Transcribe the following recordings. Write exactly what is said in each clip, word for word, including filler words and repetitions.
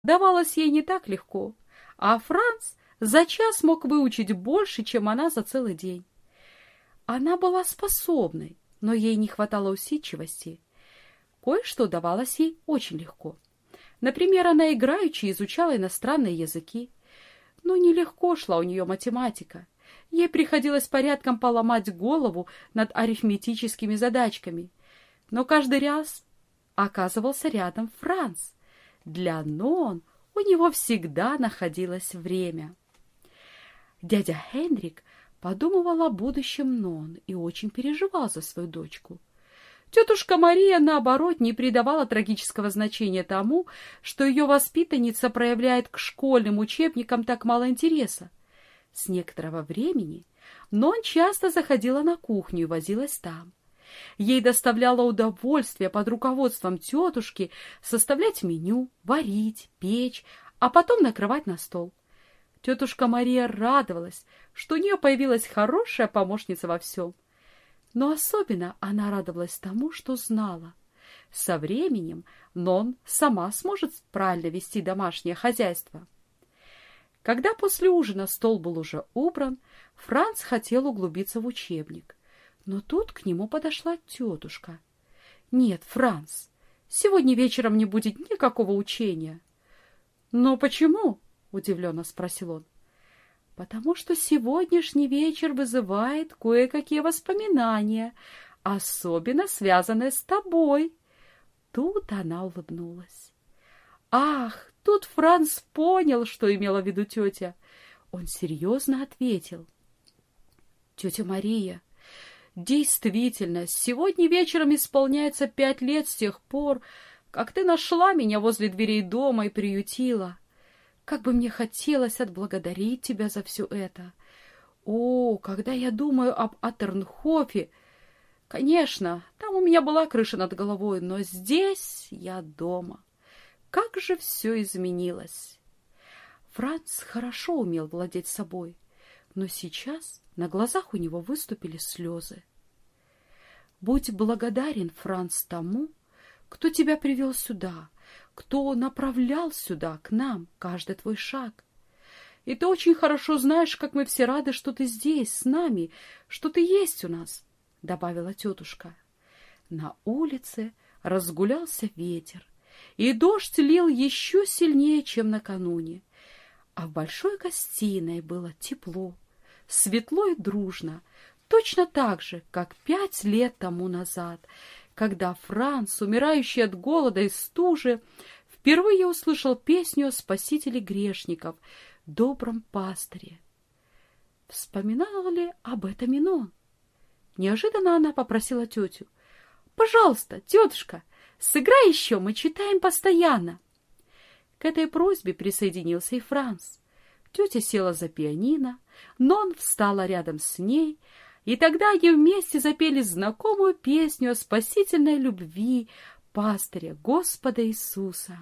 давалось ей не так легко, а Франц за час мог выучить больше, чем она за целый день. Она была способной, но ей не хватало усидчивости. Кое-что давалось ей очень легко. Например, она играючи изучала иностранные языки. Но нелегко шла у нее математика. Ей приходилось порядком поломать голову над арифметическими задачками. Но каждый раз оказывался рядом Франц. Для Нон у него всегда находилось время. Дядя Хенрик подумывал о будущем Нон и очень переживал за свою дочку. Тетушка Мария, наоборот, не придавала трагического значения тому, что ее воспитанница проявляет к школьным учебникам так мало интереса. С некоторого времени Нон часто заходила на кухню и возилась там. Ей доставляло удовольствие под руководством тетушки составлять меню, варить, печь, а потом накрывать на стол. Тетушка Мария радовалась, что у нее появилась хорошая помощница во всем. Но особенно она радовалась тому, что знала. Со временем Нон сама сможет правильно вести домашнее хозяйство. Когда после ужина стол был уже убран, Франц хотел углубиться в учебник. Но тут к нему подошла тетушка. — Нет, Франц, сегодня вечером не будет никакого учения. — Но почему? — удивленно спросил он. — Потому что сегодняшний вечер вызывает кое-какие воспоминания, особенно связанные с тобой. Тут она улыбнулась. Ах, тут Франц понял, что имела в виду тетя. Он серьезно ответил. — Тетя Мария, действительно, сегодня вечером исполняется пять лет с тех пор, как ты нашла меня возле дверей дома и приютила. Как бы мне хотелось отблагодарить тебя за все это. О, когда я думаю об Атернхофе, конечно, там у меня была крыша над головой, но здесь я дома. Как же все изменилось! Франц хорошо умел владеть собой, но сейчас на глазах у него выступили слезы. Будь благодарен, Франц, тому, кто тебя привел сюда, кто направлял сюда, к нам, каждый твой шаг. И ты очень хорошо знаешь, как мы все рады, что ты здесь, с нами, что ты есть у нас, — добавила тетушка. На улице разгулялся ветер, и дождь лил еще сильнее, чем накануне. А в большой гостиной было тепло, светло и дружно, точно так же, как пять лет тому назад, когда Франц, умирающий от голода и стужи, впервые услышал песню о спасителе грешников, добром пастыре. Вспоминала ли об этом и Нон? Неожиданно она попросила тетю: «Пожалуйста, тетушка, сыграй еще, мы читаем постоянно». К этой просьбе присоединился и Франц. Тетя села за пианино, Нон встала рядом с ней, и тогда они вместе запели знакомую песню о спасительной любви пастыря Господа Иисуса.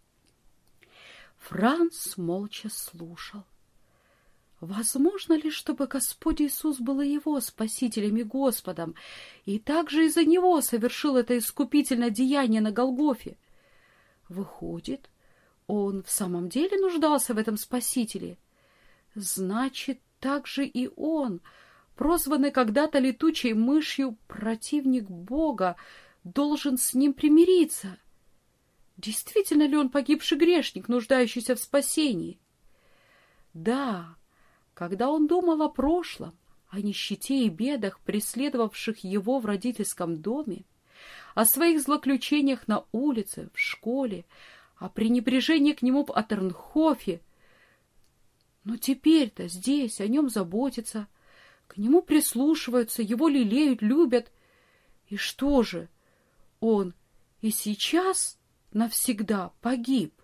Франц молча слушал. Возможно ли, чтобы Господь Иисус был и его спасителем и Господом, и также из-за него совершил это искупительное деяние на Голгофе? Выходит, он в самом деле нуждался в этом спасителе. Значит, также и он, прозванный когда-то летучей мышью противник Бога, должен с ним примириться. Действительно ли он погибший грешник, нуждающийся в спасении? Да, когда он думал о прошлом, о нищете и бедах, преследовавших его в родительском доме, о своих злоключениях на улице, в школе, о пренебрежении к нему в Атернхофе, но теперь-то здесь о нем заботятся, к нему прислушиваются, его лелеют, любят. И что же, он и сейчас навсегда погиб?